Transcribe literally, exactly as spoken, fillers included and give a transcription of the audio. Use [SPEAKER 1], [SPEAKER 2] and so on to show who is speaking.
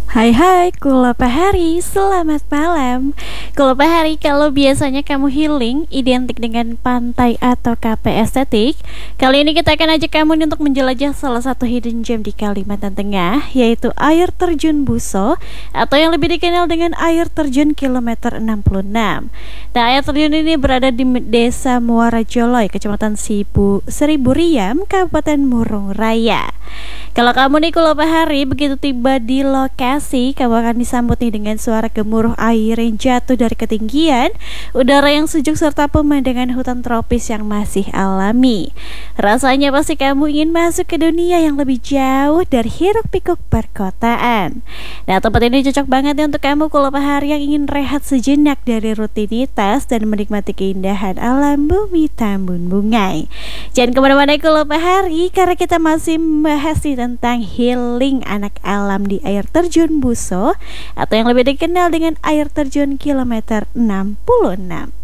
[SPEAKER 1] Hai hai Kula Pahari, selamat malam. Kula Pahari, kalau biasanya kamu healing identik dengan pantai atau kafe estetik, kali ini kita akan ajak kamu nih untuk menjelajah salah satu hidden gem di Kalimantan Tengah, yaitu air terjun Buso atau yang lebih dikenal dengan air terjun kilometer enam puluh enam. Nah, air terjun ini berada di Desa Muara Joloy, Kecamatan Sibu, Seribu Riam, Kabupaten Murung Raya. Kalau kamu nih Kula Pahari begitu tiba di lokasi, kamu akan disambut nih dengan suara gemuruh air yang jatuh dari ketinggian, udara yang sejuk serta pemandangan hutan tropis yang masih alami. Rasanya pasti kamu ingin masuk ke dunia yang lebih jauh dari hiruk pikuk perkotaan. Nah, tempat ini cocok banget nih untuk kamu Kula Pahari yang ingin rehat sejenak dari rutinitas dan menikmati keindahan alam bumi Tambun Bungai. Jangan kemana-mana Kula Pahari, karena kita masih membahas nih tentang healing anak alam di air terjun Buso atau yang lebih dikenal dengan air terjun kilometer enam puluh enam.